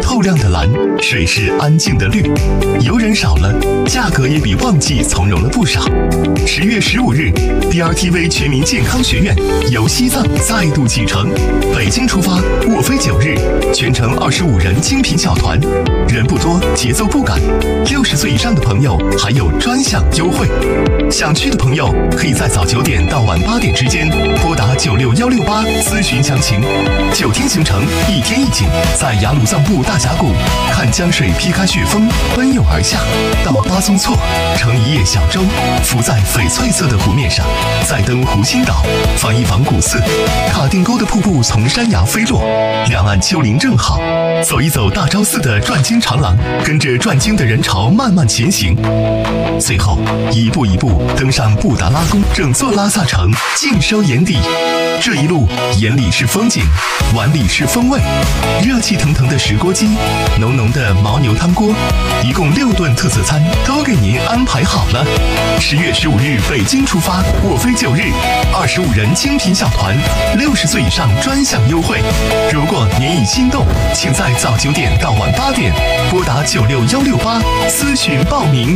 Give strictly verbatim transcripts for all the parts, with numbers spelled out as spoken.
透亮的蓝，水是安静的绿，游人少了，价格也比旺季从容了不少。十月十五日 ，B R T V 全民健康学院由西藏再度启程，北京出发，卧飞九日，全程二十五人精品小团，人不多，节奏不赶。六十岁以上的朋友还有专享优惠，想去的朋友可以在早九点到晚八点之间拨打九六幺六八咨询详情。九天行程，一天一景，在雅鲁藏布大峡谷看江水劈开雪峰，奔涌而下，到巴松措乘一叶小舟，浮在翡翠色的湖面上，再登湖心岛，访一访古寺，卡定沟的瀑布从山崖飞落，两岸丘陵正好，走一走大昭寺的转经长廊，跟着转经的人潮慢慢前行，最后一步一步登上布达拉宫，整座拉萨城尽收眼底。这一路眼里是风景，碗里是风味，热气腾腾的石锅鸡，浓浓的牦牛汤锅，一共六顿特色餐都给您安排好了。十月十五日北京出发，卧飞九日，二十五人精品小团，六十岁以上专享优惠。如果您已心动，请在早九点到晚八点拨打九六幺六八咨询报名。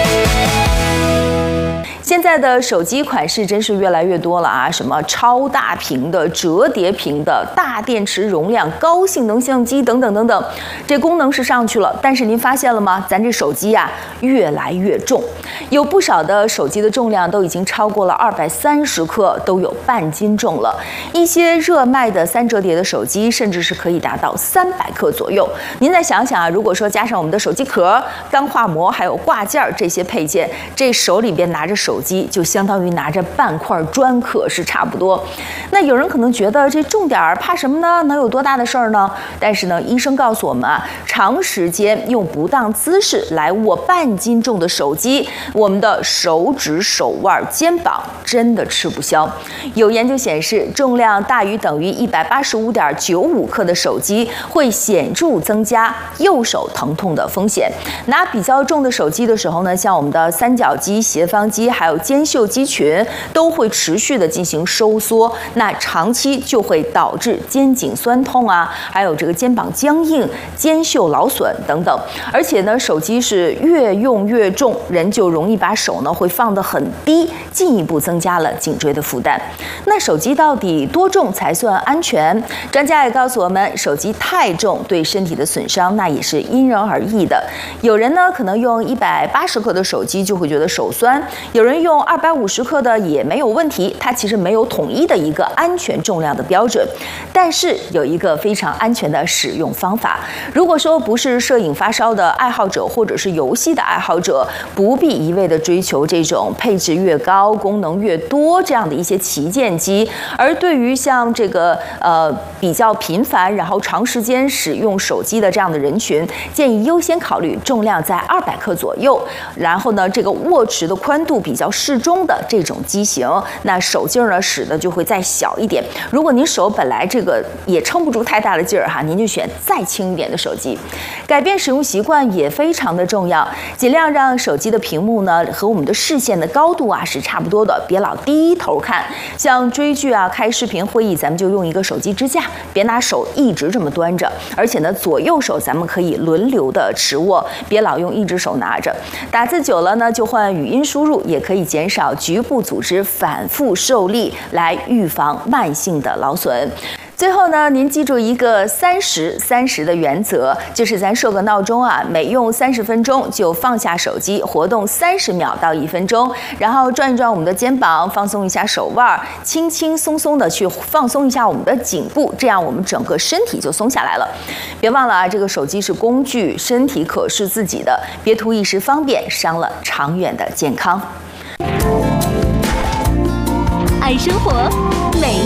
现在的手机款式真是越来越多了啊！什么超大屏的、折叠屏的、大电池容量、高性能相机等等等等，这功能是上去了，但是您发现了吗？咱这手机呀、啊、越来越重，有不少的手机的重量都已经超过了二百三十克，都有半斤重了。一些热卖的三折叠的手机，甚至是可以达到三百克左右。您再想想啊，如果说加上我们的手机壳、钢化膜还有挂件这些配件，这手里边拿着手机。机就相当于拿着半块砖壳是差不多。那有人可能觉得这重点儿怕什么呢？能有多大的事儿呢？但是呢，医生告诉我们啊，长时间用不当姿势来握半斤重的手机，我们的手指、手腕、肩膀真的吃不消。有研究显示，重量大于等于一百八十五点九五克的手机会显著增加右手疼痛的风险。拿比较重的手机的时候呢，像我们的三角肌、斜方肌还有肩袖肌群都会持续的进行收缩，那长期就会导致肩颈酸痛啊，还有这个肩膀僵硬、肩袖劳损等等。而且呢，手机是越用越重，人就容易把手呢会放得很低，进一步增加了颈椎的负担。那手机到底多重才算安全？专家也告诉我们，手机太重对身体的损伤那也是因人而异的。有人呢可能用一百八十克的手机就会觉得手酸，有人用二百五十克的也没有问题，它其实没有统一的一个安全重量的标准，但是有一个非常安全的使用方法。如果说不是摄影发烧的爱好者，或者是游戏的爱好者，不必一味的追求这种配置越高、功能越多这样的一些旗舰机，而对于像这个呃比较频繁然后长时间使用手机的这样的人群，建议优先考虑重量在二百克左右，然后呢这个握持的宽度比较适中的这种机型，那手劲儿呢使得就会再小一点。如果您手本来这个也撑不住太大的劲儿哈，您就选再轻一点的手机。改变使用习惯也非常的重要，尽量让手机的屏幕呢和我们的视线的高度啊是差不多的，别老低头看。像追剧啊、开视频会议，咱们就用一个手机支架，别拿手一直这么端着。而且呢，左右手咱们可以轮流的持握，别老用一只手拿着。打字久了呢，就换语音输入，也可以减少局部组织反复受力，来预防慢性的劳损。最后呢，您记住一个三十三十的原则，就是咱设个闹钟啊，每用三十分钟就放下手机，活动三十秒到一分钟，然后转一转我们的肩膀，放松一下手腕，轻轻松松的去放松一下我们的颈部，这样我们整个身体就松下来了。别忘了啊，这个手机是工具，身体可是自己的，别图一时方便，伤了长远的健康。 爱生活，美。